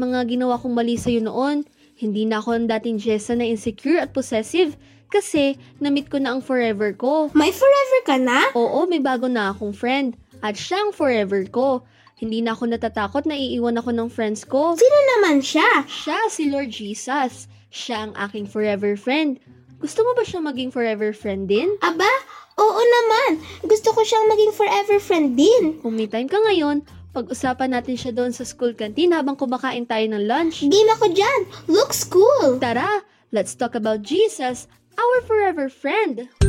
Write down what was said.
mga ginawa kong mali sa'yo noon. Hindi na ako ang dating Jessa na insecure at possessive kasi na-meet ko na ang forever ko. May forever ka na? Oo, may bago na akong friend at siya ang forever ko. Hindi na ako natatakot na iiwan ako ng friends ko. Sino naman siya? Siya si Lord Jesus. Siya ang aking forever friend. Gusto mo ba siya maging forever friend din? Aba, oo naman. Gusto ko siyang maging forever friend din. Kung may time ka ngayon, pag-usapan natin siya doon sa school canteen habang kumakain tayo ng lunch. Game ako dyan. Looks cool. Tara, let's talk about Jesus, our forever friend.